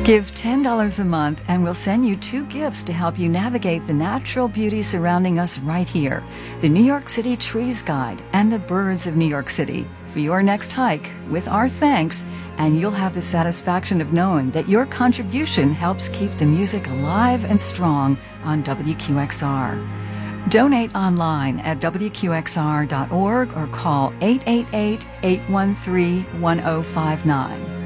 Give $10 a month and we'll send you 2 gifts to help you navigate the natural beauty surrounding us right here. The New York City Trees Guide and the Birds of New York City for your next hike with our thanks, and you'll have the satisfaction of knowing that your contribution helps keep the music alive and strong on WQXR. Donate online at WQXR.org or call 888-813-1059.